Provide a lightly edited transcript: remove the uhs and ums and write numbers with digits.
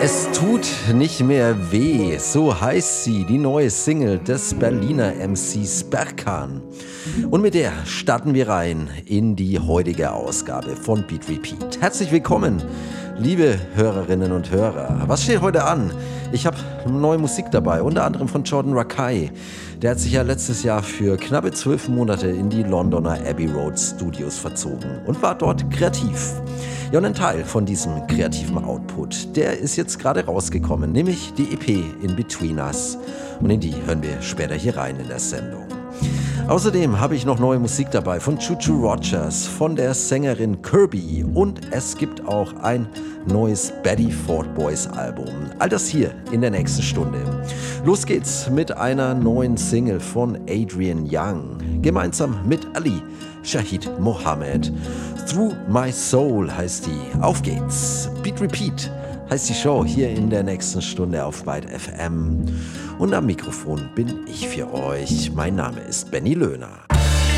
Es tut nicht mehr weh, so heißt sie, die neue Single des Berliner MCs Berkan. Und mit der starten wir rein in die heutige Ausgabe von Beat Repeat. Herzlich willkommen, liebe Hörerinnen und Hörer. Was steht heute an? Ich habe neue Musik dabei, unter anderem von Jordan Rakei. Der hat sich ja letztes Jahr für knappe 12 Monate in die Londoner Abbey Road Studios verzogen und war dort kreativ. Ja, und ein Teil von diesem kreativen Output, der ist jetzt gerade rausgekommen, nämlich die EP In Between Us. Und in die hören wir später hier rein in der Sendung. Außerdem habe ich noch neue Musik dabei von Juju Rogers, von der Sängerin Kirby und es gibt auch ein neues Betty Ford Boys Album. All das hier in der nächsten Stunde. Los geht's mit einer neuen Single von Adrian Young, gemeinsam mit Ali Shaheed Mohammed. Through My Soul heißt die. Auf geht's. Beat Repeat heißt die Show hier in der nächsten Stunde auf Byte FM. Und am Mikrofon bin ich für euch. Mein Name ist Benny Löhner.